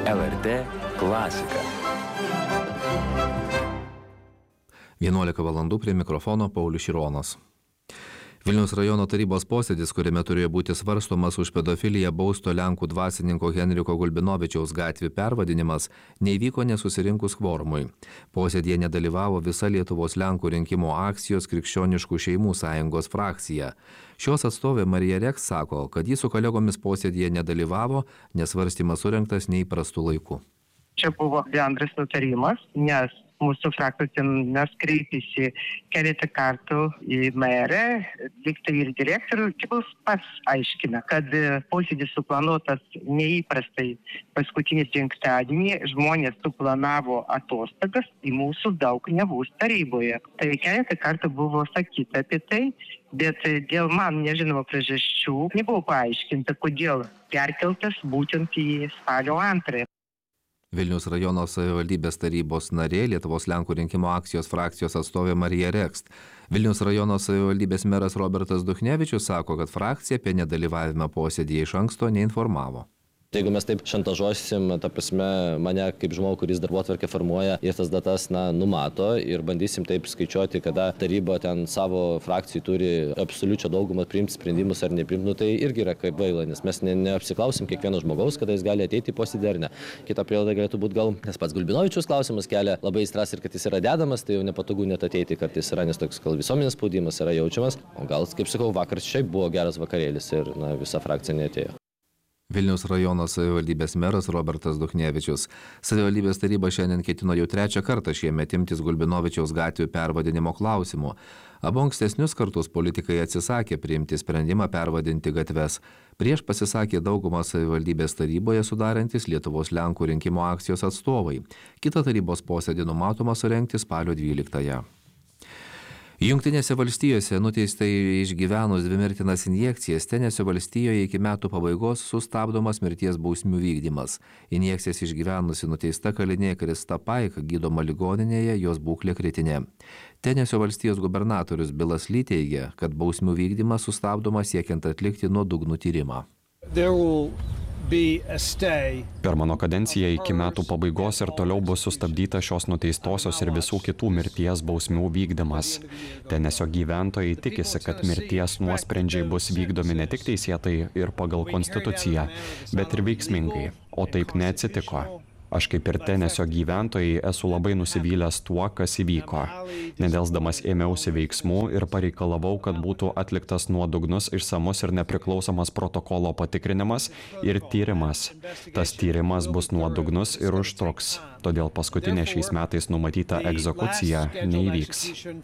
LRT klasika. 11 valandų prie mikrofono Paulius Šironas. Vilniaus rajono tarybos posėdis, kuriame turėjo būti svarstomas už pedofiliją bausto Lenkų dvasininko Henriko Gulbinovičiaus gatvių pervadinimas, neįvyko nesusirinkus kvorumui. Posėdėje nedalyvavo visa Lietuvos Lenkų rinkimų akcijos Krikščioniškų šeimų sąjungos frakcija. Šios atstovė Marija Reks sako, kad ji su kolegomis posėdėje nedalyvavo, nes svarstymas surengtas neįprastu laiku. Čia buvo bendras nutarimas, nes mūsų frakcijos kreipėsi keletą kartų į merę, liktai ir direktorių. Kibus pats aiškina, kad posėdis suplanuotas neįprastai paskutinis penktadienį, žmonės suplanavo atostogas, į mūsų daug nebus taryboje. Tai keletą kartų buvo sakyta apie tai, bet dėl man nežinomo priežasčių nebuvo paaiškinta, kodėl perkeltas būtent į spalio 2. Vilniaus rajono savivaldybės tarybos narė, Lietuvos Lenkų rinkimų akcijos frakcijos atstovė Marija Reks. Vilniaus rajono savivaldybės meras Robertas Duchnevičius sako, kad frakcija apie nedalyvavimą posėdyje iš anksto neinformavo. Jeigu mes taip šantažuosim, ta prasme, mane kaip žmogų, kuris darbotvarkę formuoja ir tas datas numato ir bandysim taip skaičiuoti, kada taryba ten savo frakcijų turi absoliučią daugumą priimti sprendimus ar nepriimti, tai irgi yra kaip gaila, nes mes neapsiklausim kiekvieno žmogaus, kada jis gali ateiti į posėdį ar ne. Kita prielaida galėtų būti gal, nes pats Gulbinovičiaus klausimas kelia labai aistras ir kad jis yra dedamas, tai jau nepatogu net ateiti kartais yra, nes toks gal visuomenės spaudimas yra jaučiamas. O gal, kaip sakau, vakar šiaip buvo geras vakarėlis ir visa frakcija neatėjo. Vilniaus rajono savivaldybės meras Robertas Duchnevičius. Savivaldybės taryba šiandien ketino jau 3 kartą šiemet imtis Gulbinovičiaus gatvių pervadinimo klausimų. Abu ankstesnius kartus politikai atsisakė priimti sprendimą pervadinti gatves. Prieš pasisakė daugumą savivaldybės taryboje sudarantis Lietuvos Lenkų rinkimų akcijos atstovai. Kitą tarybos posėdį numatoma surengti spalio 12. Jungtinėse valstijose nuteistai išgyvenus 2 mirtinas injekcijas, Tenesio valstijoje iki metų pabaigos sustabdomas mirties bausmių vykdymas. Injekcijas išgyvenusi nuteista kalinė Krista Paik gydoma ligoninėje, jos būklė kritinė. Tenesio valstijos gubernatorius Bilas Lee teigia, kad bausmių vykdymas sustabdomas siekiant atlikti nuodugnų tyrimą. Per mano kadenciją iki metų pabaigos ir toliau bus sustabdyta šios nuteistosios ir visų kitų mirties bausmių vykdymas. Tenesio gyventojai tikisi, kad mirties nuosprendžiai bus vykdomi ne tik teisėtai ir pagal konstituciją, bet ir veiksmingai, o taip neatsitiko. Aš kaip ir Tenesio gyventojai esu labai nusivylęs tuo, kas įvyko. Nedelsdamas ėmiausi veiksmų ir pareikalavau, kad būtų atliktas nuodugnus, išsamus ir nepriklausomas protokolo patikrinimas ir tyrimas. Tas tyrimas bus nuodugnus ir užtruks, todėl paskutinė šiais metais numatyta egzekucija neįvyks.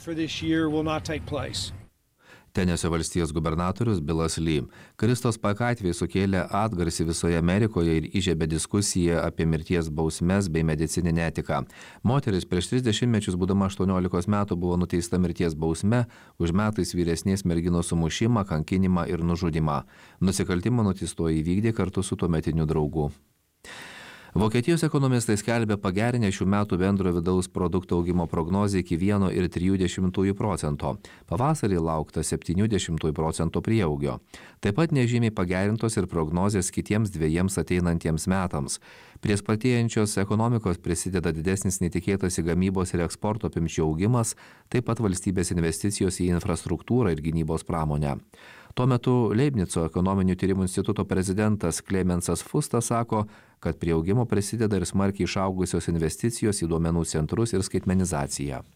Tenesio valstijos gubernatorius Bilas Lee. Kristos Paik atvejai sukėlė atgarsį visoje Amerikoje ir įžiebė diskusiją apie mirties bausmes bei medicininę etiką. Moteris prieš 30 mečius, būdama 18 metų, buvo nuteista mirties bausme už metais vyresnės merginos sumušimą, kankinimą ir nužudimą. Nusikaltimą nuteistoji įvykdė kartu su tuometiniu draugu. Vokietijos ekonomistai skelbia pagerinę šių metų bendro vidaus produkto augimo prognozę iki 1,3%. Pavasarį laukta 70% prieaugio. Taip pat nežymiai pagerintos ir prognozės kitiems 2 ateinantiems metams. Prie spartėjančios ekonomikos prisideda didesnis netikėtas gamybos ir eksporto apimčių augimas, taip pat valstybės investicijos į infrastruktūrą ir gynybos pramonę. Tuo metu Leibnico ekonominių tyrimų instituto prezidentas Klemensas Fustas sako, kad prie augimo prisideda ir smarkiai išaugusios investicijos į duomenų centrus ir skaitmenizaciją.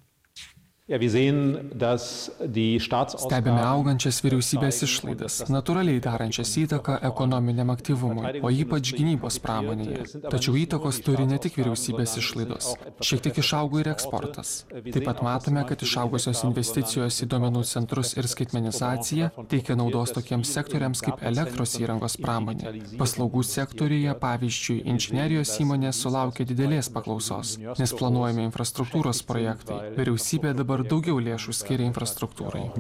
Stebime augančias vyriausybės išlaidas, natūraliai darančias įtaką ekonominiam aktyvumui, o ypač gynybos pramonėje. Tačiau įtakos turi ne tik vyriausybės išlaidos. Šiek tiek išaugo ir eksportas. Taip pat matome, kad išaugusios investicijos į duomenų centrus ir skaitmenizaciją teikia naudos tokiems sektoriams kaip elektros įrangos pramonė. Paslaugų sektoriuje, pavyzdžiui, inžinerijos įmonės sulaukia didelės paklausos, nes planuojami infrastruktūros projektai. Vyriausybė dabar daugiau lėšų skiria infrastruktūrai.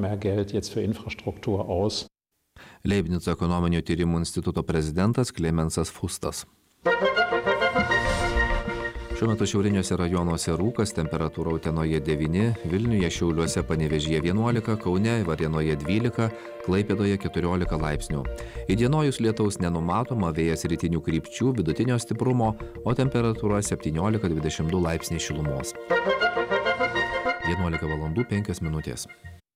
Leibnico ekonominių tyrimų instituto prezidentas Klemensas Fustas. Šiuo metu šiauriniuose rajonuose rūkas, temperatūra Utenoje 9, Vilniuje, Šiauliuose, Panevėžyje 11, Kaune, Varėnoje 12, Klaipėdoje 14 laipsnių. Įdienojus lietaus nenumatoma, vėjas rytinių krypčių, vidutinio stiprumo, o temperatūra 17-22 laipsniai šilumos. 11 valandų 5 minutės.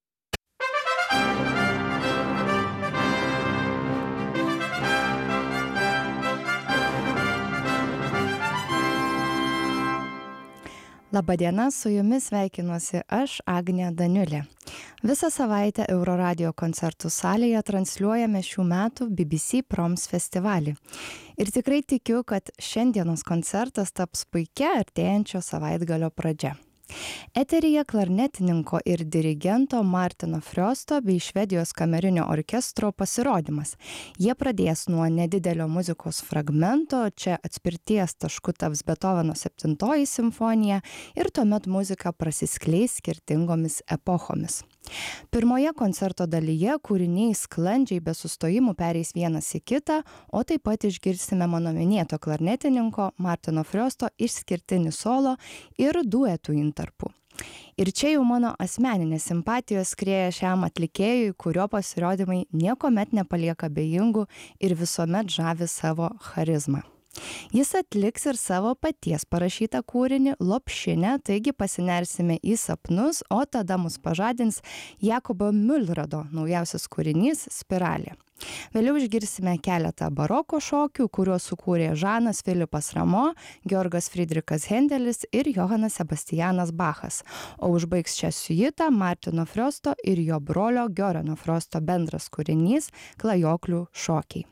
Labadiena, su jumis sveikinuosi aš, Agnė Daniulė. Visą savaitę Euroradio koncertų salėje transliuojame šių metų BBC Proms festivalį. Ir tikrai tikiu, kad šiandienos koncertas taps puikia artėjančio savaitgalio pradžia. Eteryje klarnetininko ir dirigento Martino Friosto bei Švedijos kamerinio orkestro pasirodymas. Jie pradės nuo nedidelio muzikos fragmento, čia atspirties tašku taps Beethoveno 7 simfonija ir tuomet muzika prasiskleis skirtingomis epochomis. Pirmoje koncerto dalyje kūriniai sklandžiai be sustojimų pereis vienas į kitą, o taip pat išgirsime mano minėto klarnetininko Martino Friosto išskirtinį solo ir duetų intarpų. Ir čia jau mano asmeninės simpatijos skrieja šiam atlikėjui, kurio pasirodymai niekuomet nepalieka abejingų ir visuomet žavi savo charizmą. Jis atliks ir savo paties parašytą kūrinį Lopšinę, taigi pasinersime į sapnus, o tada mus pažadins Jakobo Mühlrado naujausias kūrinys Spiralė. Vėliau išgirsime keletą baroko šokių, kuriuos sukūrė Žanas Filipas Ramo, Georgas Friedrichas Hendelis ir Johanas Sebastianas Bachas, o užbaigs šią siuitą Martino Friosto ir jo brolio Gioreno Friosto bendras kūrinys Klajoklių šokiai.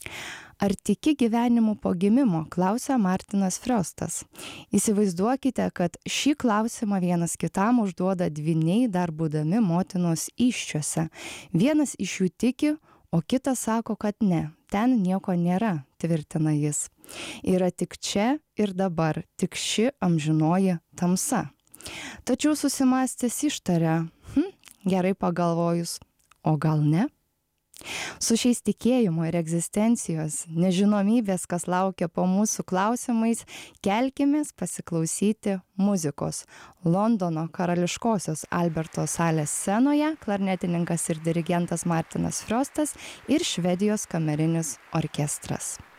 Ar tiki gyvenimu po gimimo, klausia Martinas Friostas. Įsivaizduokite, kad šį klausimą vienas kitam užduoda dvyniai dar būdami motinos įsčiuose. Vienas iš jų tiki, o kitas sako, kad ne, ten nieko nėra, tvirtina jis. Yra tik čia ir dabar, tik ši amžinoji tamsa. Tačiau susimąstęs ištaria, gerai pagalvojus, o gal ne? Su šiais tikėjimo ir egzistencijos nežinomybės, kas laukia po mūsų klausimais, kelkimės pasiklausyti muzikos. Londono karališkosios Alberto salės scenoje klarnetininkas ir dirigentas Martinas Friostas ir Švedijos kamerinis orkestras.